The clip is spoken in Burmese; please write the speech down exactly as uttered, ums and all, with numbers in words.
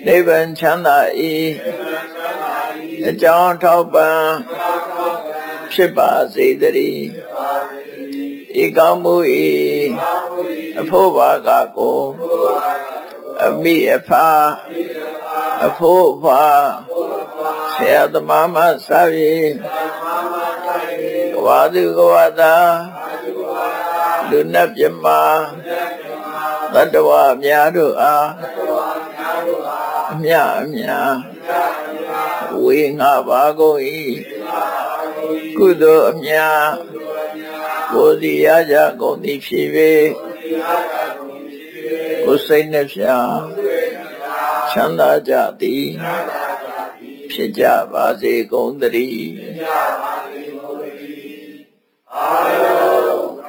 နိဗ္ဗာန်ချမ်းသာ၏အကြောင်းထောက်ပံ့ဖြစ်ပါစေတည်းဤကောင်းမှု၏အဖို့ဘာကကိုအမိအဖအဖို့ဘာဆရာသမားမဆာ၍ဝါသူကဝတာလူနတ်ပြမသတ္တဝါများတို့အားအမြအမြဝေငါပါကုန်၏ကုသိုလ်အမြကိုယ်စီရကြကုန်သည်ဖြစ်၍ကိုယ်စိတ်နှဖျားချမ်းသာကြသည်ဖြစ်ကြပါစေကုန်သတည်း